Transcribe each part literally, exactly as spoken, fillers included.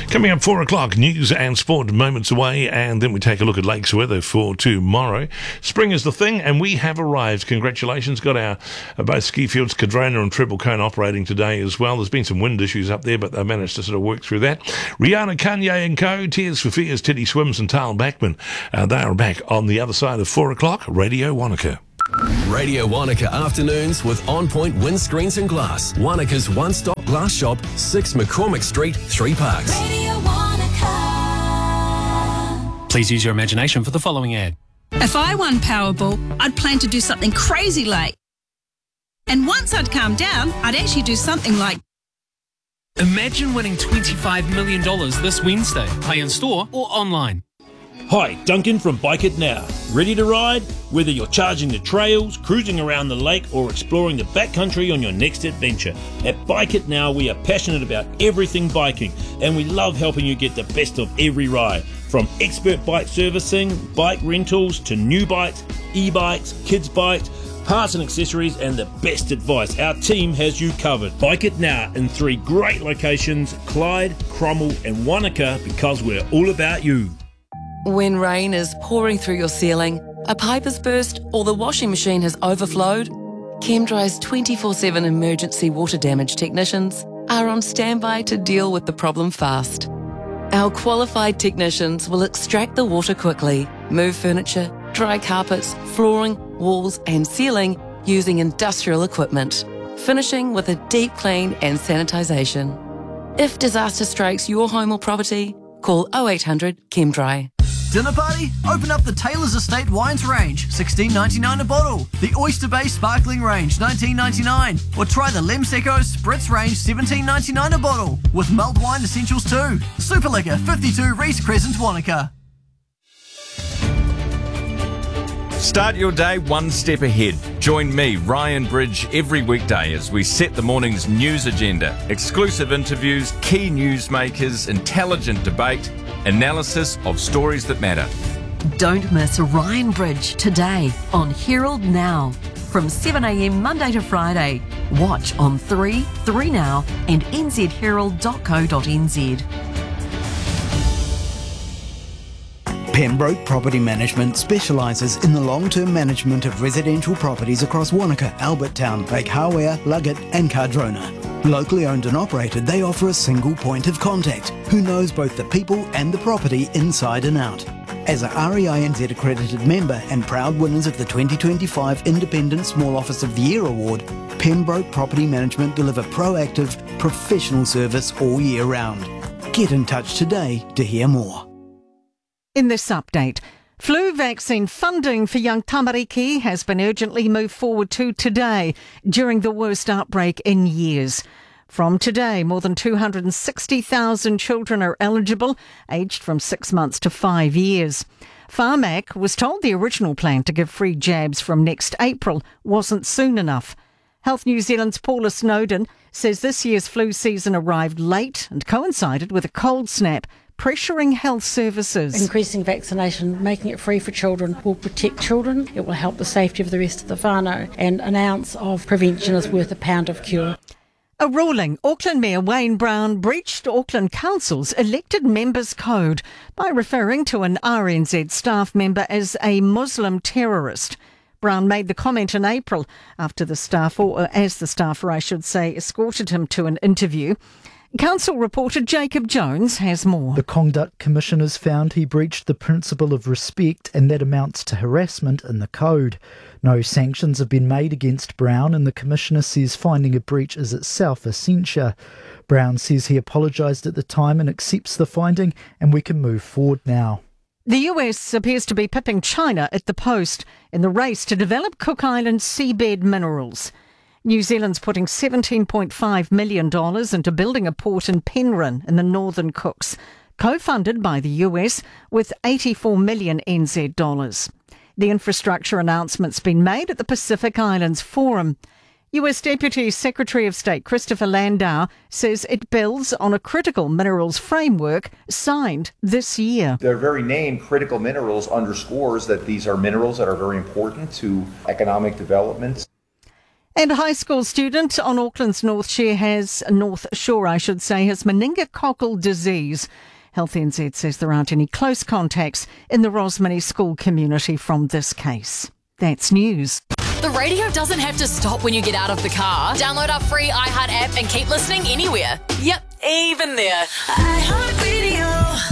Coming up four o'clock, news and sport moments away, and then we take a look at Lakes weather for tomorrow. Spring is the thing, and we have arrived. Congratulations. Got our uh, both ski fields, Cadrona and Treble Cone, operating today as well. There's been some wind issues up there, but they managed to sort of work through that. Rihanna, Kanye and co, Tears for Fears, Teddy Swims and Tal Backman. Uh, they are back on the other side of four o'clock. Radio Wanaka. Radio Wanaka afternoons with On Point Windscreens and Glass. Wanaka's one-stop glass shop, six McCormick Street, Three Parks. Radio Wanaka. Please use your imagination for the following ad. If I won Powerball, I'd plan to do something crazy like. And once I'd calmed down, I'd actually do something like. Imagine winning twenty-five million dollars this Wednesday. Play in store or online. Hi, Duncan from Bike It Now. Ready to ride? Whether you're charging the trails, cruising around the lake or exploring the backcountry on your next adventure. At Bike It Now we are passionate about everything biking and we love helping you get the best of every ride. From expert bike servicing, bike rentals to new bikes, e-bikes, kids bikes, parts and accessories and the best advice. Our team has you covered. Bike It Now in three great locations, Clyde, Cromwell and Wanaka, because we're all about you. When rain is pouring through your ceiling, a pipe has burst or the washing machine has overflowed, ChemDry's twenty-four seven emergency water damage technicians are on standby to deal with the problem fast. Our qualified technicians will extract the water quickly, move furniture, dry carpets, flooring, walls and ceiling using industrial equipment, finishing with a deep clean and sanitisation. If disaster strikes your home or property, call oh eight hundred ChemDry. Dinner party? Open up the Taylor's Estate Wines range, sixteen ninety-nine a bottle. The Oyster Bay Sparkling range, nineteen ninety-nine. Or try the Lemsecco Spritz range, seventeen ninety-nine a bottle. With mulled wine essentials too. Super Liquor, fifty-two Reese Crescent, Wanaka. Start your day one step ahead. Join me, Ryan Bridge, every weekday as we set the morning's news agenda. Exclusive interviews, key newsmakers, intelligent debate, analysis of stories that matter. Don't miss Ryan Bridge today on Herald Now from seven a m Monday to Friday. Watch on three, three Now and n z herald dot co dot n z. Pembroke Property Management specialises in the long-term management of residential properties across Wanaka, Albertown, Lake Hawea, Luggett and Cardrona. Locally owned and operated, they offer a single point of contact who knows both the people and the property inside and out. As a R E I N Z accredited member and proud winners of the twenty twenty-five Independent Small Office of the Year Award, Pembroke Property Management deliver proactive, professional service all year round. Get in touch today to hear more. In this update, flu vaccine funding for young tamariki has been urgently moved forward to today during the worst outbreak in years. From today, more than two hundred sixty thousand children are eligible, aged from six months to five years. Pharmac was told the original plan to give free jabs from next April wasn't soon enough. Health New Zealand's Paula Snowden says this year's flu season arrived late and coincided with a cold snap, pressuring health services. Increasing vaccination, making it free for children, will protect children. It will help the safety of the rest of the whānau. And an ounce of prevention is worth a pound of cure. A ruling. Auckland Mayor Wayne Brown breached Auckland Council's elected members' code by referring to an R N Z staff member as a Muslim terrorist. Brown made the comment in April after the staff, or as the staffer I should say, escorted him to an interview. Council reporter Jacob Jones has more. The Conduct Commissioners found he breached the principle of respect and that amounts to harassment in the code. No sanctions have been made against Brown and the Commissioner says finding a breach is itself a censure. Brown says he apologised at the time and accepts the finding and we can move forward now. The U S appears to be pipping China at the post in the race to develop Cook Island seabed minerals. New Zealand's putting seventeen point five million dollars into building a port in Penryn in the Northern Cooks, co-funded by the U S with eighty-four million N Z dollars. The infrastructure announcement's been made at the Pacific Islands Forum. U S Deputy Secretary of State Christopher Landau says it builds on a critical minerals framework signed this year. Their very name, critical minerals, underscores that these are minerals that are very important to economic development. And a high school student on Auckland's North Shore has, North Shore I should say, has meningococcal disease. Health N Z says there aren't any close contacts in the Rosmini school community from this case. That's news. The radio doesn't have to stop when you get out of the car. Download our free iHeart app and keep listening anywhere. Yep, even there. iHeartRadio.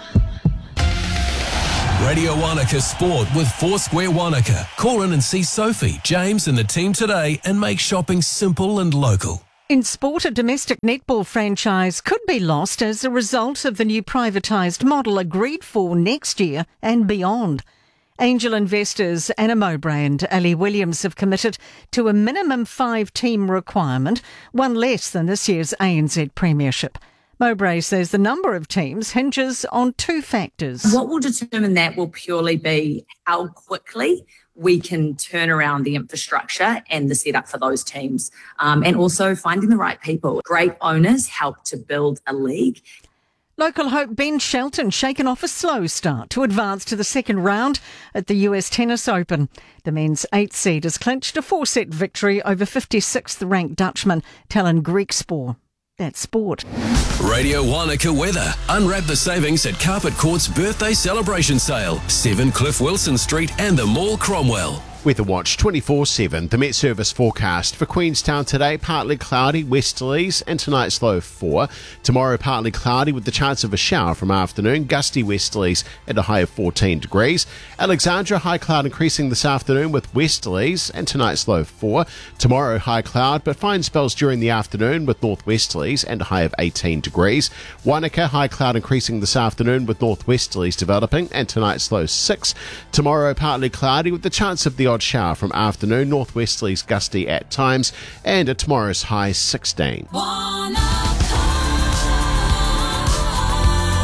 Radio Wanaka Sport with Foursquare Wanaka. Call in and see Sophie, James and the team today and make shopping simple and local. In sport, a domestic netball franchise could be lost as a result of the new privatised model agreed for next year and beyond. Angel investors Anna Mowbray and Ali Williams have committed to a minimum five-team requirement, one less than this year's A N Z Premiership. Mowbray says the number of teams hinges on two factors. What will determine that will purely be how quickly we can turn around the infrastructure and the setup for those teams, um, and also finding the right people. Great owners help to build a league. Local hope Ben Shelton shaken off a slow start to advance to the second round at the U S Tennis Open. The men's eighth seed has clinched a four-set victory over fifty-sixth ranked Dutchman Talon Griekspoor. That's sport. Radio Wanaka weather. Unwrap the savings at Carpet Court's birthday celebration sale. seven Cliff Wilson Street and the Mall Cromwell. Weather Watch twenty-four seven. The Met Service forecast for Queenstown today, partly cloudy, westerlies, and tonight's low four. Tomorrow, partly cloudy with the chance of a shower from afternoon, gusty westerlies at a high of fourteen degrees. Alexandra, high cloud increasing this afternoon with westerlies, and tonight's low four. Tomorrow, high cloud, but fine spells during the afternoon with northwesterlies and a high of eighteen degrees. Wanaka, high cloud increasing this afternoon with northwesterlies developing, and tonight's low six. Tomorrow, partly cloudy with the chance of the odd shower from afternoon, northwesterlies gusty at times, and at tomorrow's high sixteen.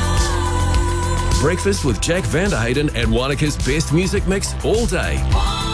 Breakfast with Jack Vanderhayden and Wanaka's best music mix all day.